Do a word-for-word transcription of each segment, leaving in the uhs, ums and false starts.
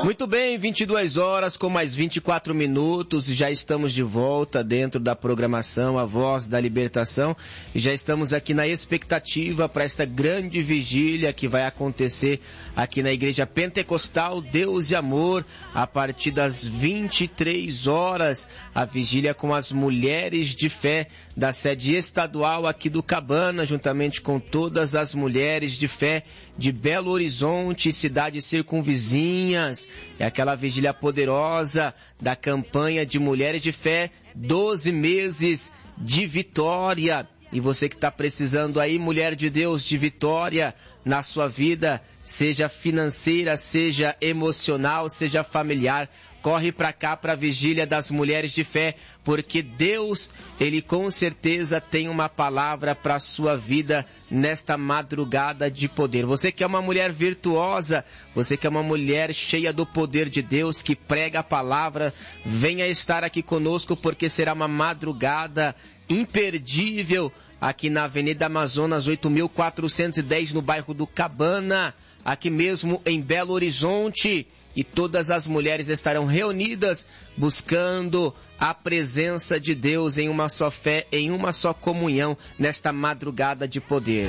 Muito bem, vinte e duas horas com mais vinte e quatro minutos e já estamos de volta dentro da programação A Voz da Libertação e já estamos aqui na expectativa para esta grande vigília que vai acontecer aqui na Igreja Pentecostal Deus e Amor a partir das vinte e três horas, a vigília com as mulheres de fé da sede estadual aqui do Cabana, juntamente com todas as mulheres de fé de Belo Horizonte e cidades circunvizinhas. É aquela vigília poderosa da campanha de Mulheres de Fé, doze meses de vitória. E você que está precisando aí, mulher de Deus, de vitória na sua vida, seja financeira, seja emocional, seja familiar, corre para cá para a vigília das Mulheres de Fé, porque Deus, Ele com certeza tem uma palavra para a sua vida nesta madrugada de poder. Você que é uma mulher virtuosa, você que é uma mulher cheia do poder de Deus, que prega a palavra, venha estar aqui conosco, porque será uma madrugada imperdível aqui na Avenida Amazonas oito mil quatrocentos e dez, no bairro do Cabana, aqui mesmo em Belo Horizonte. E todas as mulheres estarão reunidas buscando a presença de Deus em uma só fé, em uma só comunhão nesta madrugada de poder.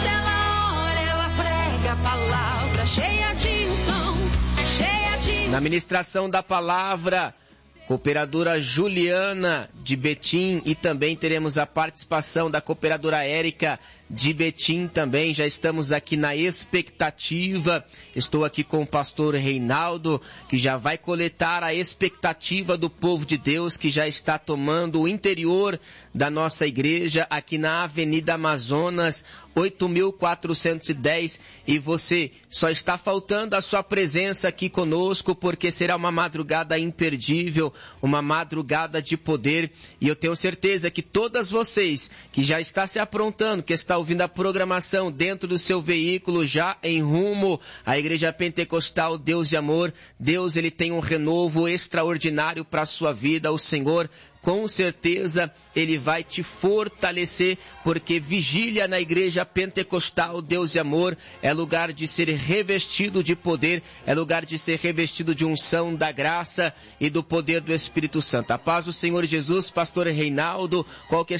Ela ora, ela prega a palavra cheia de unção, cheia de... Na ministração da palavra, cooperadora Juliana de Betim, e também teremos a participação da cooperadora Érica de Betim também. Já estamos aqui na expectativa. Estou aqui com o pastor Reinaldo, que já vai coletar a expectativa do povo de Deus, que já está tomando o interior da nossa igreja aqui na Avenida Amazonas oito mil quatrocentos e dez, e você só está faltando a sua presença aqui conosco, porque será uma madrugada imperdível, uma madrugada de poder, e eu tenho certeza que todas vocês que já está se aprontando, que está ouvindo a programação dentro do seu veículo, já em rumo à Igreja Pentecostal Deus e Amor, Deus, Ele tem um renovo extraordinário para a sua vida. O Senhor, com certeza, Ele vai te fortalecer, porque vigília na Igreja Pentecostal Deus e Amor é lugar de ser revestido de poder, é lugar de ser revestido de unção da graça e do poder do Espírito Santo. A paz do Senhor Jesus, pastor Reinaldo, qual que é